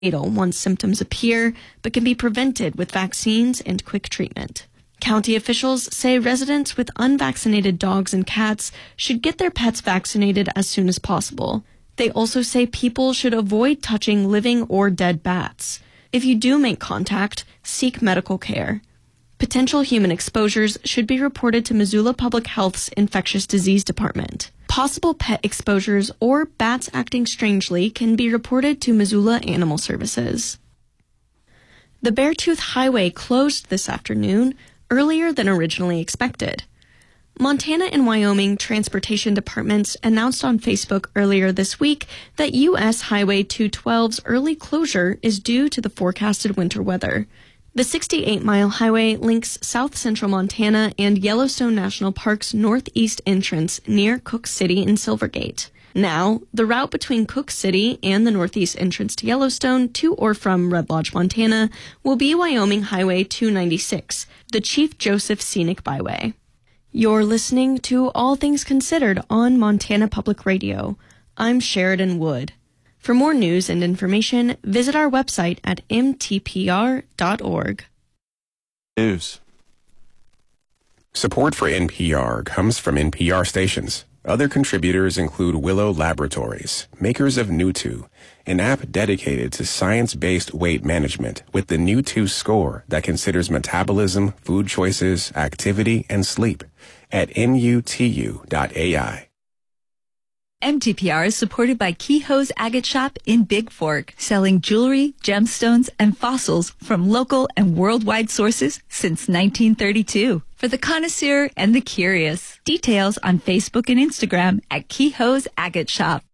fatal once symptoms appear, but can be prevented with vaccines and quick treatment. County officials say residents with unvaccinated dogs and cats should get their pets vaccinated as soon as possible. They also say people should avoid touching living or dead bats. If you do make contact, seek medical care. Potential human exposures should be reported to Missoula Public Health's Infectious Disease Department. Possible pet exposures or bats acting strangely can be reported to Missoula Animal Services. The Beartooth Highway closed this afternoon, earlier than originally expected. Montana and Wyoming transportation departments announced on Facebook earlier this week that U.S. Highway 212's early closure is due to the forecasted winter weather. The 68-mile highway links south central Montana and Yellowstone National Park's northeast entrance near Cook City in Silvergate. Now, the route between Cook City and the northeast entrance to Yellowstone to or from Red Lodge, Montana, will be Wyoming Highway 296, the Chief Joseph Scenic Byway. You're listening to All Things Considered on Montana Public Radio. I'm Sheridan Wood. For more news and information, visit our website at mtpr.org. News. Support for NPR comes from NPR stations. Other contributors include Willow Laboratories, makers of New2, an app dedicated to science-based weight management with the New2 score that considers metabolism, food choices, activity, and sleep at nutu.ai. MTPR is supported by Kehoe's Agate Shop in Big Fork, selling jewelry, gemstones, and fossils from local and worldwide sources since 1932. For the connoisseur and the curious, details on Facebook and Instagram at Kehoe's Agate Shop.